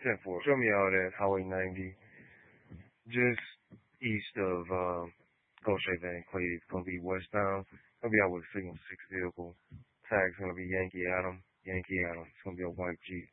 10-4. Show me out at Highway 90, just east of Goshen Van Clay. It's gonna be westbound. Gonna be out with a Signal 6 vehicle. Tag's gonna be Yankee Adam. Yankee Adam. It's gonna be a white Jeep.